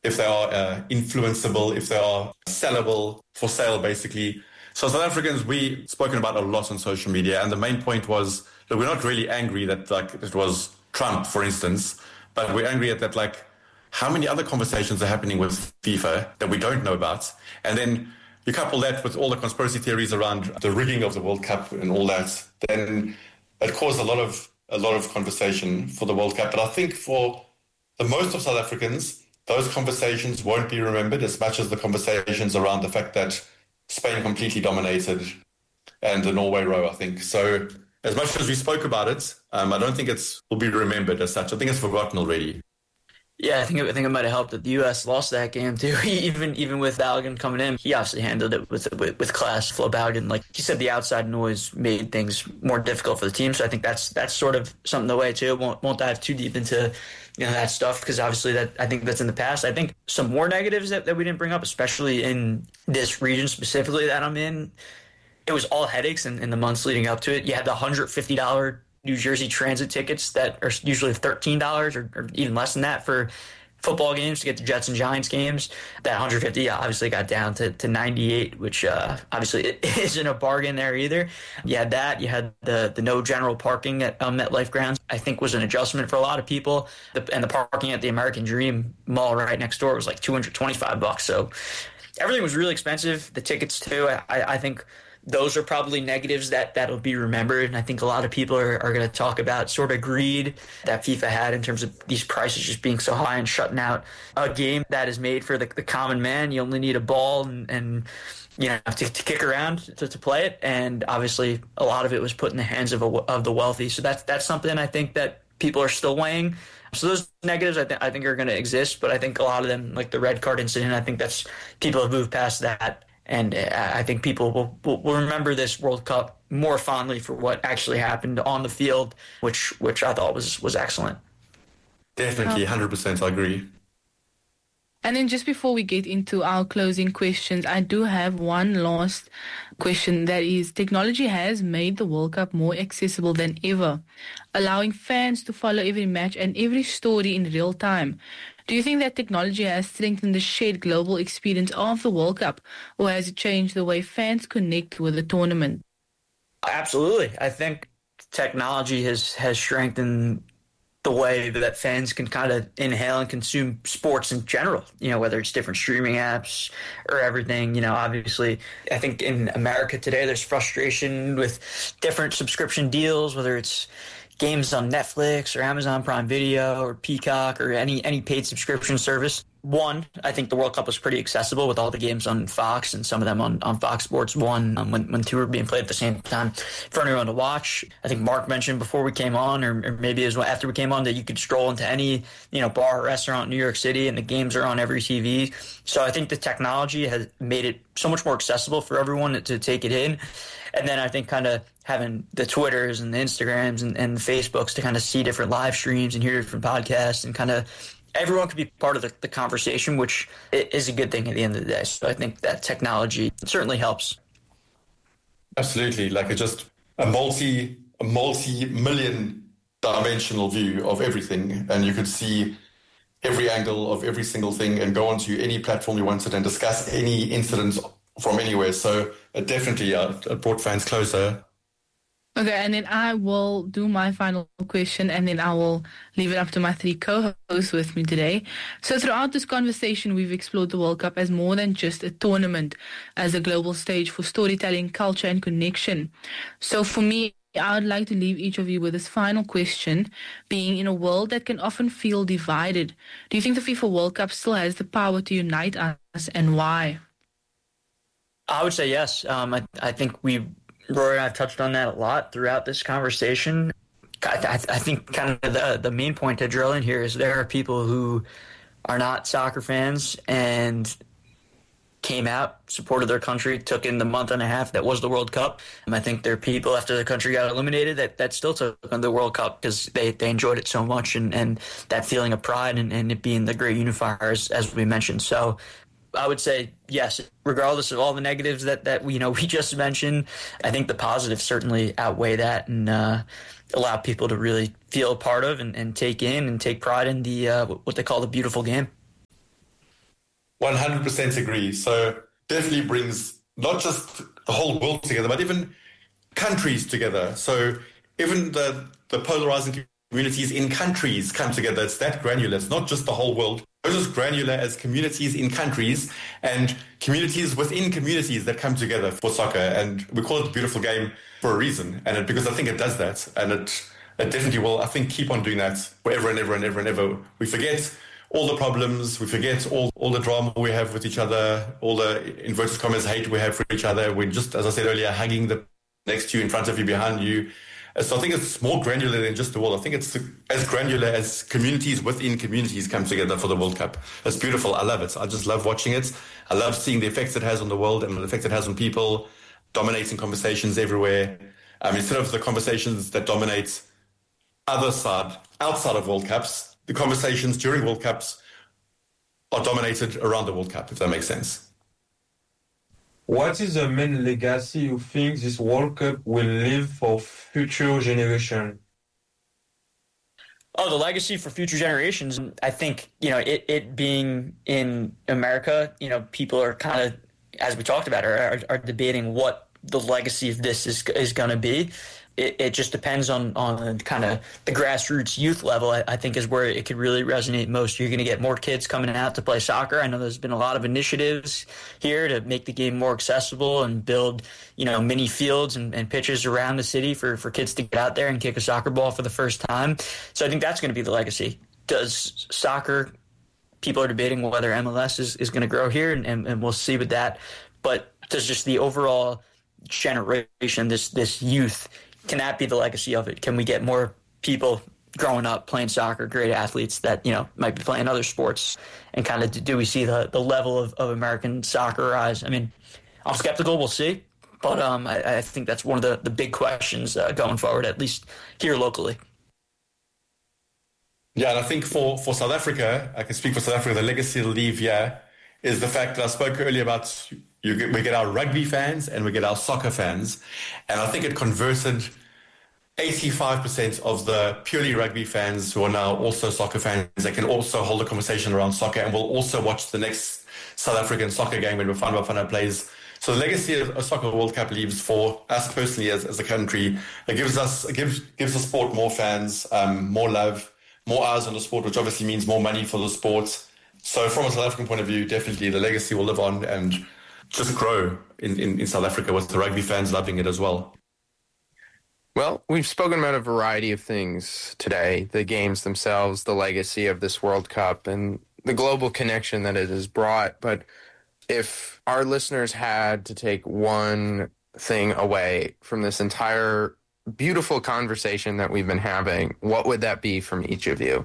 if they are influenceable, if they are sellable, for sale, basically. So South Africans, we've spoken about a lot on social media, and the main point was that we're not really angry that like it was Trump, for instance, but we're angry at that like how many other conversations are happening with FIFA that we don't know about. And then you couple that with all the conspiracy theories around the rigging of the World Cup and all that, then it caused a lot of conversation for the World Cup. But I think for the most of South Africans, those conversations won't be remembered as much as the conversations around the fact that Spain completely dominated and the Norway row, I think. So as much as we spoke about it, I don't think it will be remembered as such. I think it's forgotten already. Yeah, I think it might have helped that the U.S. lost that game too. Even with Balogun coming in, he obviously handled it with class. Flo Balogun, like you said, the outside noise made things more difficult for the team. So I think that's sort of something the way too. Won't dive too deep into that stuff because obviously I think that's in the past. I think some more negatives that we didn't bring up, especially in this region specifically that I'm in, it was all headaches in the months leading up to it. You had the $150 New Jersey Transit tickets that are usually $13 or even less than that for football games to get the Jets and Giants games. That $150 obviously got down to $98, which obviously isn't a bargain there either. You had that. You had the no general parking at MetLife grounds, I think was an adjustment for a lot of people. And the parking at the American Dream Mall right next door was like $225. So everything was really expensive. The tickets too. I think those are probably negatives that'll be remembered. And I think a lot of people are going to talk about sort of greed that FIFA had in terms of these prices just being so high and shutting out a game that is made for the common man. You only need a ball and to kick around to play it. And obviously a lot of it was put in the hands of the wealthy. So that's something I think that people are still weighing. So those negatives I think are going to exist, but I think a lot of them, like the red card incident, I think that's people have moved past that. And I think people will remember this World Cup more fondly for what actually happened on the field, which I thought was excellent. Definitely, 100%, I agree. And then just before we get into our closing questions, I do have one last question. That is, technology has made the World Cup more accessible than ever, allowing fans to follow every match and every story in real time. Do you think that technology has strengthened the shared global experience of the World Cup, or has it changed the way fans connect with the tournament? Absolutely. I think technology has strengthened the way that fans can kind of inhale and consume sports in general, whether it's different streaming apps or everything. Obviously, I think in America today, there's frustration with different subscription deals, whether it's games on Netflix or Amazon Prime Video or Peacock or any paid subscription service. One, I think the World Cup was pretty accessible with all the games on Fox and some of them on Fox Sports 1 when two were being played at the same time for anyone to watch. I think Mark mentioned before we came on, or maybe it was after we came on, that you could stroll into any bar or restaurant in New York City and the games are on every TV. So I think the technology has made it so much more accessible for everyone to take it in. And then I think kind of having the Twitters and the Instagrams and the Facebooks to kind of see different live streams and hear different podcasts and kind of everyone could be part of the conversation, which is a good thing at the end of the day. So I think that technology certainly helps. Absolutely. Like it's just a multi-million dimensional view of everything. And you could see every angle of every single thing and go onto any platform you wanted and discuss any incident from anywhere. So it definitely it brought fans closer. Okay, and then I will do my final question, and then I will leave it up to my three co-hosts with me today. So throughout this conversation, we've explored the World Cup as more than just a tournament, as a global stage for storytelling, culture, and connection. So for me, I would like to leave each of you with this final question, being in a world that can often feel divided, do you think the FIFA World Cup still has the power to unite us, and why? I would say yes. I think Rory and I have touched on that a lot throughout this conversation. I think kind of the main point to drill in here is there are people who are not soccer fans and came out, supported their country, took in the month and a half that was the World Cup. I think there are people after the country got eliminated that still took on the World Cup because they enjoyed it so much and that feeling of pride and it being the great unifier as we mentioned. So I would say yes, regardless of all the negatives that we just mentioned. I think the positives certainly outweigh that and allow people to really feel a part of and take in and take pride in the what they call the beautiful game. 100% agree. So definitely brings not just the whole world together, but even countries together. So even the polarizing communities in countries come together. It's that granular. It's not just the whole world. It's as granular as communities in countries and communities within communities that come together for soccer. And we call it a beautiful game for a reason. And because I think it does that. And it definitely will, I think, keep on doing that forever and ever and ever and ever. We forget all the problems. We forget all the drama we have with each other, all the inverted commas hate we have for each other. We're just, as I said earlier, hugging the next to you, in front of you, behind you. So I think it's more granular than just the world. I think it's as granular as communities within communities come together for the World Cup. It's beautiful. I love it. I just love watching it. I love seeing the effects it has on the world and the effect it has on people, dominating conversations everywhere. Instead of the conversations that dominate outside of World Cups, the conversations during World Cups are dominated around the World Cup, if that makes sense. What is the main legacy you think this World Cup will leave for future generations? Oh, the legacy for future generations. I think, it being in America, people are kind of, as we talked about, are debating what the legacy of this is going to be. It just depends on kind of the grassroots youth level, I think, is where it could really resonate most. You're going to get more kids coming out to play soccer. I know there's been a lot of initiatives here to make the game more accessible and build, mini fields and pitches around the city for kids to get out there and kick a soccer ball for the first time. So I think that's going to be the legacy. Does soccer, people are debating whether MLS is going to grow here, and we'll see with that. But does just the overall generation, this youth, can that be the legacy of it? Can we get more people growing up playing soccer, great athletes that, might be playing other sports? And kind of do we see the level of American soccer rise? I mean, I'm skeptical. We'll see. But I think that's one of the big questions going forward, at least here locally. Yeah, and I think for South Africa, I can speak for South Africa, the legacy to leave here is the fact that I spoke earlier about we get our rugby fans and we get our soccer fans. And I think it converted 85% of the purely rugby fans who are now also soccer fans. They can also hold a conversation around soccer and will also watch the next South African soccer game when Bafana Bafana plays. So the legacy of a Soccer World Cup leaves for us personally as a country. It gives the sport more fans, more love, more eyes on the sport, which obviously means more money for the sport. So from a South African point of view, definitely the legacy will live on and just grow in South Africa with the rugby fans loving it as well. Well, we've spoken about a variety of things today, the games themselves, the legacy of this World Cup, and the global connection that it has brought. But if our listeners had to take one thing away from this entire beautiful conversation that we've been having, what would that be from each of you?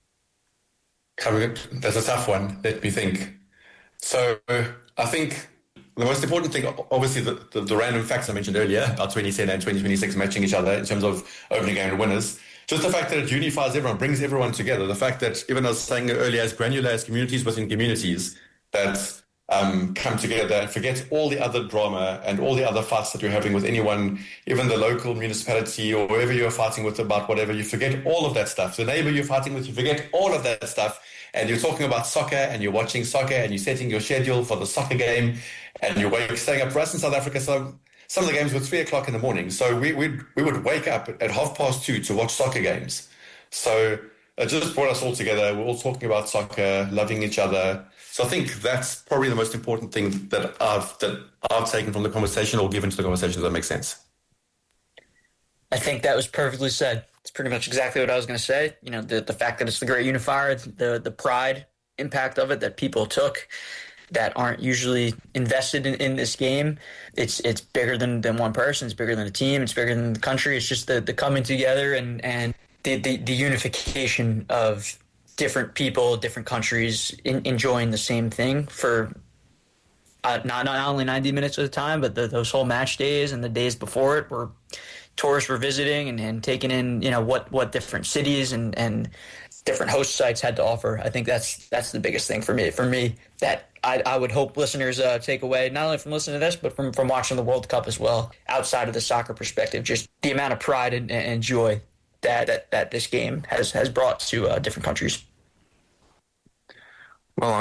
That's a tough one. Let me think. So I think the most important thing, obviously, the random facts I mentioned earlier about 2010 and 2026 matching each other in terms of opening game and winners. Just the fact that it unifies everyone, brings everyone together. The fact that, even as I was saying earlier, as granular as communities within communities that come together and forget all the other drama and all the other fights that you're having with anyone, even the local municipality or wherever you're fighting with about whatever, you forget all of that stuff. The neighbor you're fighting with, you forget all of that stuff. And you're talking about soccer and you're watching soccer and you're setting your schedule for the soccer game and you're staying up for us in South Africa. So some of the games were 3 o'clock in the morning. So we would wake up at 2:30 to watch soccer games. So it just brought us all together. We're all talking about soccer, loving each other. So I think that's probably the most important thing that I've taken from the conversation or given to the conversation, if that makes sense. I think that was perfectly said. It's pretty much exactly what I was going to say. The fact that it's the great unifier, the pride impact of it that people took that aren't usually invested in this game. It's bigger than one person. It's bigger than a team. It's bigger than the country. It's just the coming together and the unification of different people, different countries enjoying the same thing for not only 90 minutes at a time, but those whole match days and the days before it where tourists were visiting and taking in, what different cities and different host sites had to offer. I think that's the biggest thing for me that I would hope listeners take away, not only from listening to this, but from watching the World Cup as well, outside of the soccer perspective, just the amount of pride and joy that this game has brought to different countries.